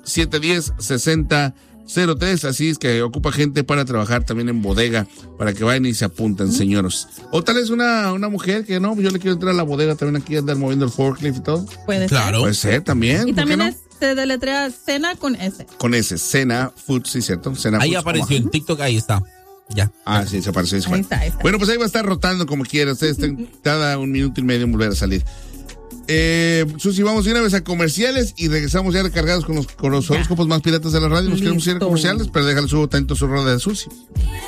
212-710-6003. Así es que ocupa gente para trabajar también en bodega, para que vayan y se apunten, señoros. O tal vez una mujer que no, yo le quiero entrar a la bodega también aquí, andar moviendo el forklift y todo. Puede ser. Puede ser también. Y también no? se deletrea Cena con S. Con S, Cena Foods, sí, cierto. Cena ahí Foods, apareció en TikTok, ahí está. Ya. Ah, sí, se apareció. Ahí está. Bueno, pues ahí va a estar rotando como quiera. Ustedes cada 1 minuto y medio en volver a salir. Susi, vamos de una vez a comerciales y regresamos ya recargados con los horóscopos más piratas de la radio. Nos queremos ir a comerciales, pero déjale subo tanto su roda de Susi.